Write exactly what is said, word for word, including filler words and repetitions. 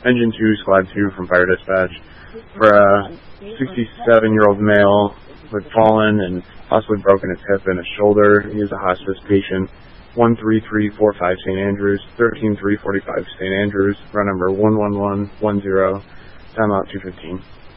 Engine two, Squad two from Fire Dispatch. For a sixty-seven-year-old male who had fallen and possibly broken his hip and his shoulder. He is a hospice patient. one three three four five Saint Andrews, one three three four five Saint Andrews, run number one one one one zero, timeout two fifteen.